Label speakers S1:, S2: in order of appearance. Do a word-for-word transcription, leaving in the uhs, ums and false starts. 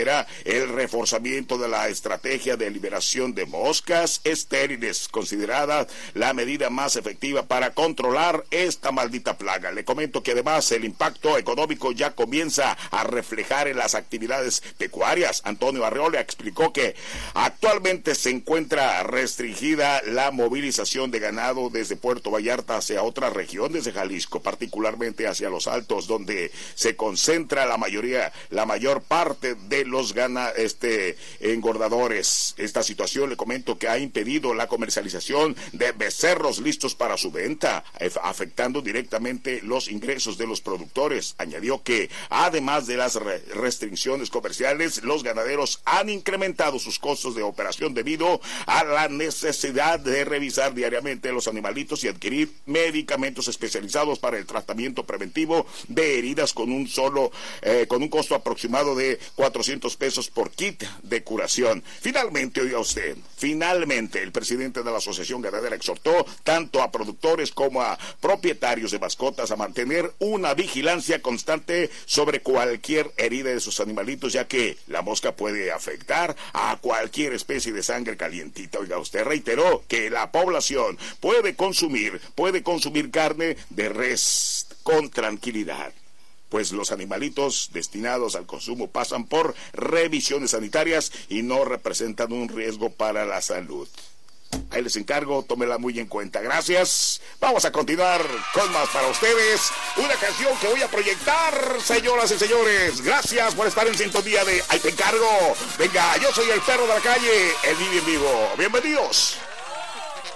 S1: considera el reforzamiento de la estrategia de liberación de moscas estériles, considerada la medida más efectiva para controlar esta maldita plaga. Le comento que además el impacto económico ya comienza a reflejar en las actividades pecuarias. Antonio Arreola explicó que actualmente se encuentra restringida la movilización de ganado desde Puerto Vallarta hacia otras regiones de Jalisco, particularmente hacia los Altos, donde se concentra la mayoría, la mayor parte de los gana, este, engordadores. Esta situación, le comento, que ha impedido la comercialización de becerros listos para su venta, afectando directamente los ingresos de los productores. Añadió que además de las re- restricciones comerciales, los ganaderos han incrementado sus costos de operación debido a la necesidad de revisar diariamente los animalitos y adquirir medicamentos especializados para el tratamiento preventivo de heridas con un solo, eh, con un costo aproximado de cuatrocientos pesos por kit de curación. Finalmente, oiga usted, finalmente el presidente de la Asociación Ganadera exhortó tanto a productores como a propietarios de mascotas a mantener una vigilancia constante sobre cualquier herida de sus animalitos, ya que la mosca puede afectar a cualquier especie de sangre calientita. Oiga, usted reiteró que la población puede consumir, puede consumir carne de res con tranquilidad, pues los animalitos destinados al consumo pasan por revisiones sanitarias y no representan un riesgo para la salud. Ahí les encargo, tómela muy en cuenta. Gracias. Vamos a continuar con más para ustedes. Una canción que voy a proyectar, señoras y señores. Gracias por estar en sintonía de Ahí te encargo. Venga, yo soy el perro de la calle, el Vive en Vivo. Bienvenidos.